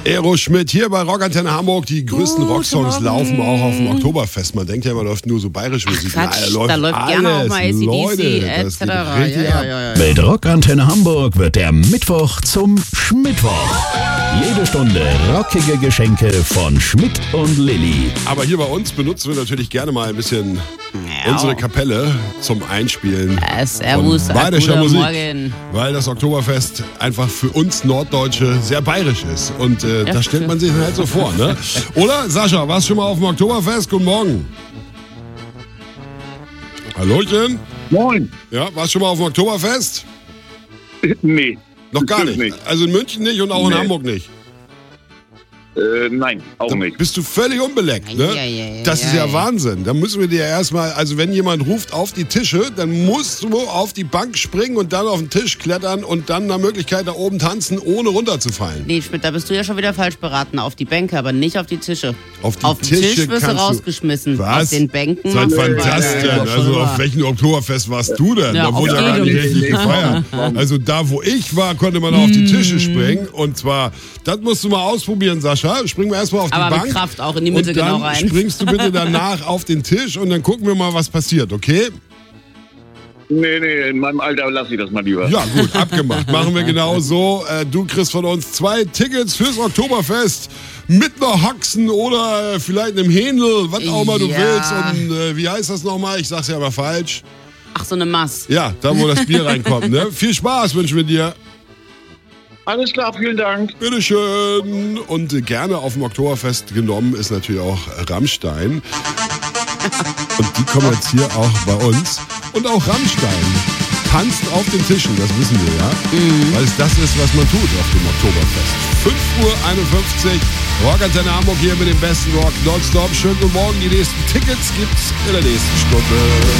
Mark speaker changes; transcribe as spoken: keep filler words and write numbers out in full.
Speaker 1: Aero Schmidt hier bei Rockantenne Hamburg. Die größten
Speaker 2: Guten
Speaker 1: Rocksongs
Speaker 2: Morgen.
Speaker 1: laufen auch auf dem Oktoberfest. Man denkt ja, man läuft nur so bayerische Musik.
Speaker 2: Quatsch,
Speaker 1: Nein, läuft
Speaker 2: da läuft
Speaker 1: alles.
Speaker 2: gerne auch mal A C D C,
Speaker 1: Leute,
Speaker 2: et
Speaker 1: das geht
Speaker 2: cetera.
Speaker 1: richtig
Speaker 2: Ja,
Speaker 1: ab.
Speaker 2: ja, ja, ja.
Speaker 3: Mit Rockantenne Hamburg wird der Mittwoch zum Schmittwoch. Jede Stunde rockige Geschenke von Schmidt und Lilly.
Speaker 1: Aber hier bei uns benutzen wir natürlich gerne mal ein bisschen
Speaker 2: Ja.
Speaker 1: unsere Kapelle zum Einspielen
Speaker 2: Äh, Servus,
Speaker 1: von bayerischer
Speaker 2: guten
Speaker 1: Musik.
Speaker 2: Morgen.
Speaker 1: Weil das Oktoberfest einfach für uns Norddeutsche sehr bayerisch ist. Und äh,
Speaker 2: Ja,
Speaker 1: das stellt man sich halt so vor, ne? Oder, Sascha, warst du schon mal auf dem Oktoberfest? Guten Morgen. Hallöchen?
Speaker 4: Moin.
Speaker 1: Ja, warst du schon mal auf dem Oktoberfest?
Speaker 4: Nee.
Speaker 1: Noch gar
Speaker 4: bestimmt
Speaker 1: nicht. Also in München nicht und auch in
Speaker 4: Nee.
Speaker 1: Hamburg nicht.
Speaker 4: Äh, nein, auch
Speaker 1: Dann
Speaker 4: nicht.
Speaker 1: bist du völlig unbeleckt, ne?
Speaker 2: Ja, ja, ja,
Speaker 1: das ist
Speaker 2: ja,
Speaker 1: ja
Speaker 2: ja.
Speaker 1: Wahnsinn. Da müssen wir dir erstmal, also wenn jemand ruft auf die Tische, dann musst du auf die Bank springen und dann auf den Tisch klettern und dann nach Möglichkeit da oben tanzen, ohne runterzufallen.
Speaker 2: Nee, Schmidt, da bist du ja schon wieder falsch beraten. Auf die Bänke, aber nicht auf die Tische.
Speaker 1: Auf die
Speaker 2: auf den
Speaker 1: Tische
Speaker 2: Tisch wirst du
Speaker 1: kannst du-
Speaker 2: rausgeschmissen.
Speaker 1: Was?
Speaker 2: Auf den Bänken.
Speaker 1: Seit
Speaker 2: machst du
Speaker 1: wann
Speaker 2: weiter.
Speaker 1: das denn?
Speaker 2: Ja,
Speaker 1: Also
Speaker 2: schon
Speaker 1: auf
Speaker 2: wahr.
Speaker 1: welchem Oktoberfest warst du denn?
Speaker 2: Ja,
Speaker 1: da wurde
Speaker 2: auf
Speaker 1: ja gar nicht
Speaker 2: jedem.
Speaker 1: richtig gefeiert. Also da, wo ich war, konnte man auf die Tische springen. Und zwar, das musst du mal ausprobieren, Sascha. Springen wir erstmal auf die
Speaker 2: Aber mit
Speaker 1: Bank.
Speaker 2: Kraft auch in die Mitte
Speaker 1: und dann
Speaker 2: genau rein.
Speaker 1: springst du bitte danach auf den Tisch und dann gucken wir mal, was passiert, okay?
Speaker 4: Nee, nee, in meinem Alter lasse ich das mal lieber.
Speaker 1: Ja, gut, abgemacht. Machen wir genau so. Äh, du kriegst von uns zwei Tickets fürs Oktoberfest mit einer Haxen oder äh, vielleicht einem Händel, was auch immer du
Speaker 2: Ja.
Speaker 1: willst. Und äh, wie heißt das nochmal? Ich sag's ja aber falsch.
Speaker 2: Ach, so eine Mass.
Speaker 1: Ja, da wo das Bier reinkommt. Ne? Viel Spaß wünschen wir dir.
Speaker 4: Alles klar, vielen Dank.
Speaker 1: Bitteschön. Und äh, gerne auf dem Oktoberfest genommen ist natürlich auch Rammstein. Und die kommen jetzt hier auch bei uns. Und auch Rammstein tanzt auf den Tischen, das wissen wir ja. Weil es das ist, was man tut auf dem Oktoberfest. fünf Uhr einundfünfzig, Rockantenne Hamburg hier mit dem besten Rock nonstop. Schönen guten Morgen, die nächsten Tickets gibt's in der nächsten Stunde.